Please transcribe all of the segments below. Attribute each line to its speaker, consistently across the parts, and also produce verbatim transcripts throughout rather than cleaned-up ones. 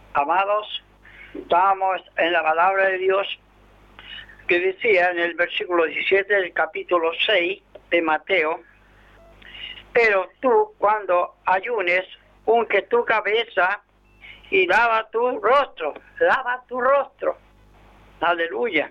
Speaker 1: Amados, estamos en la palabra de Dios que decía en el versículo diecisiete del capítulo seis de Mateo: pero tú, cuando ayunes, unge tu cabeza y lava tu rostro, lava tu rostro, aleluya,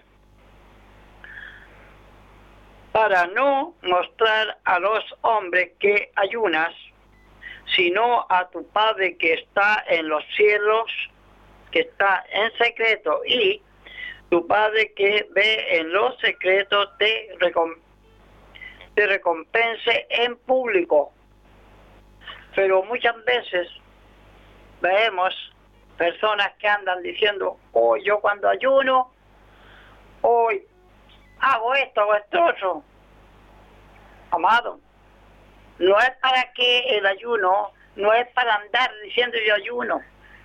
Speaker 1: para no mostrar a los hombres que ayunas, sino a tu Padre que está en los cielos, que está en secreto, y tu Padre que ve en los secretos te, recom te recompense en público. Pero muchas veces vemos personas que andan diciendo: hoy yo cuando ayuno, hoy hago esto o esto otro. Amado, no es para que el ayuno, no es para andar diciendo yo ayuno,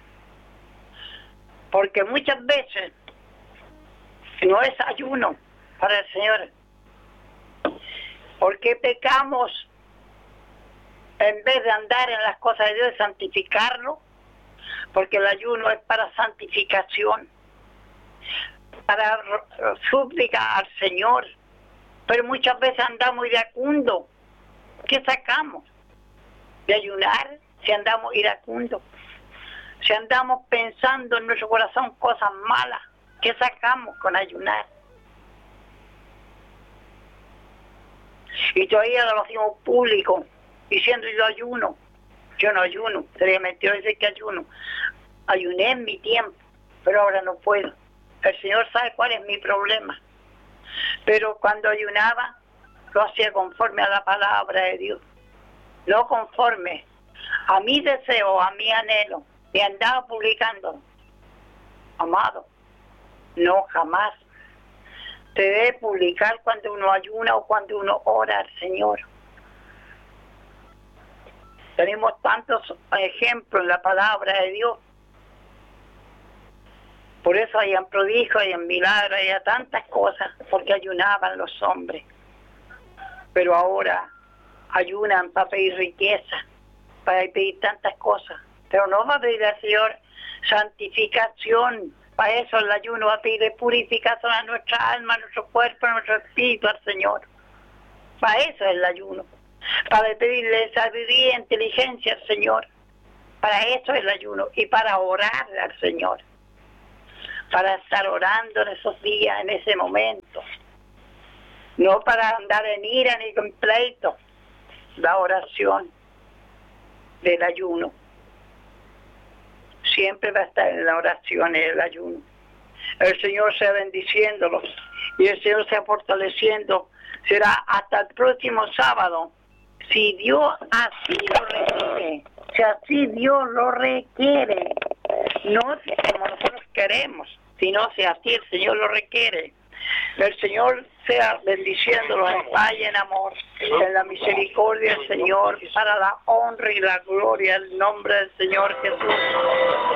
Speaker 1: porque muchas veces no es ayuno para el Señor, porque pecamos en vez de andar en las cosas de Dios, santificarlo, porque el ayuno es para santificación, para súplica al Señor, pero muchas veces andamos iracundos. ¿Qué sacamos de ayunar si andamos iracundos? Si andamos pensando en nuestro corazón cosas malas, ¿qué sacamos con ayunar? Y todavía lo hacemos público, diciendo yo ayuno. Yo no ayuno, sería mentiroso decir que ayuno. Ayuné en mi tiempo, pero ahora no puedo. El Señor sabe cuál es mi problema. Pero cuando ayunaba, lo hacía conforme a la palabra de Dios, no conforme a mi deseo, a mi anhelo, y andaba publicando. Amado, no, jamás. Se debe publicar cuando uno ayuna o cuando uno ora al Señor. Tenemos tantos ejemplos en la palabra de Dios. Por eso hay en prodigios, hay en milagros, hay tantas cosas, porque ayunaban los hombres. Pero ahora ayunan para pedir riqueza, para pedir tantas cosas. Pero no va a pedir al Señor santificación. Para eso el ayuno va a pedir purificación a nuestra alma, a nuestro cuerpo, a nuestro espíritu, al Señor. Para eso es el ayuno. Para pedirle sabiduría e inteligencia al Señor. Para eso es el ayuno. Y para orar al Señor. Para estar orando en esos días, en ese momento. No para andar en ira ni con pleito. La oración del ayuno siempre va a estar en la oración y el ayuno. El Señor sea bendiciéndolos y el Señor sea fortaleciendo. Será hasta el próximo sábado, si Dios así lo requiere, si así Dios lo requiere, no como nosotros queremos, sino si así el Señor lo requiere. El Señor sea bendiciéndolos en paz y en amor, en la misericordia del Señor, para la honra y la gloria del nombre del Señor Jesús.